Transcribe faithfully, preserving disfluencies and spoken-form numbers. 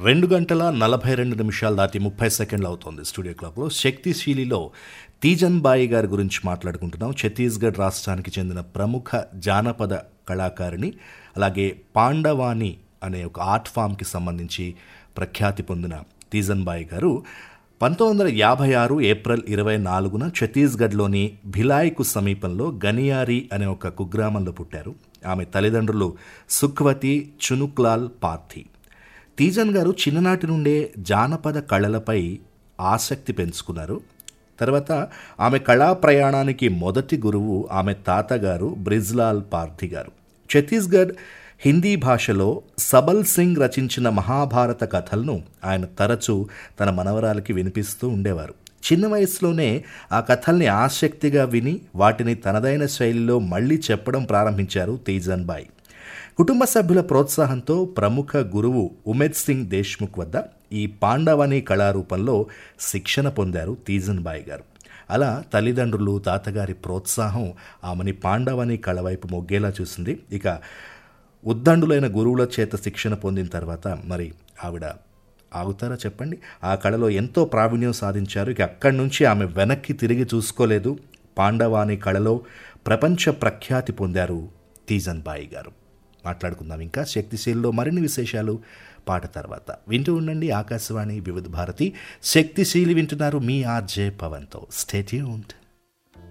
రెండు గంటల నలభై రెండు నిమిషాలు దాటి ముప్పై సెకండ్లు అవుతోంది స్టూడియో క్లాక్లో. శక్తిశీలిలో తీజన్ బాయి గారి గురించి మాట్లాడుకుంటున్నాం. ఛత్తీస్గఢ్ రాష్ట్రానికి చెందిన ప్రముఖ జానపద కళాకారిణి, అలాగే పాండవాని అనే ఒక ఆర్ట్ ఫామ్కి సంబంధించి ప్రఖ్యాతి పొందిన తీజన్ బాయి గారు పంతొమ్మిది వందల యాభై ఆరు ఏప్రిల్ ఇరవై నాలుగున ఛత్తీస్గఢ్లోని భిలాయ్కు సమీపంలో గనియారి అనే ఒక కుగ్రామంలో పుట్టారు. ఆమె తల్లిదండ్రులు సుఖ్వతి చునుక్లాల్ పార్థి. తీజన్ గారు చిన్ననాటి నుండే జానపద కళలపై ఆసక్తి పెంచుకున్నారు. తర్వాత ఆమె కళా ప్రయాణానికి మొదటి గురువు ఆమె తాతగారు బ్రిజ్లాల్ పార్థి గారు. ఛత్తీస్గఢ్ హిందీ భాషలో సబల్ సింగ్ రచించిన మహాభారత కథలను ఆయన తరచూ తన మనవరాలకి వినిపిస్తూ ఉండేవారు. చిన్న వయసులోనే ఆ కథల్ని ఆసక్తిగా విని వాటిని తనదైన శైలిలో మళ్ళీ చెప్పడం ప్రారంభించారు తీజన్ బాయి. కుటుంబ సభ్యుల ప్రోత్సాహంతో ప్రముఖ గురువు ఉమేద్ సింగ్ దేశ్ముఖ్ వద్ద ఈ పాండవాని కళారూపంలో శిక్షణ పొందారు తీజన్ బాయి గారు. అలా తల్లిదండ్రులు, తాతగారి ప్రోత్సాహం ఆమెని పాండవాని కళ వైపు మొగ్గేలా చూసింది. ఇక ఉద్దండులైన గురువుల చేత శిక్షణ పొందిన తర్వాత మరి ఆవిడ ఆగుతారా చెప్పండి? ఆ కళలో ఎంతో ప్రావీణ్యం సాధించారు. ఇక అక్కడి నుంచి ఆమె వెనక్కి తిరిగి చూసుకోలేదు. పాండవాని కళలో ప్రపంచ ప్రఖ్యాతి పొందారు తీజన్ బాయి గారు. మాట్లాడుకుందాం ఇంకా శక్తిశీలిలో మరిన్ని విశేషాలు పాట తర్వాత. వింటూ ఉండండి ఆకాశవాణి వివిధ భారతి. శక్తిశీలి వింటున్నారు మీ ఆర్జే పవన్తో. Stay tuned.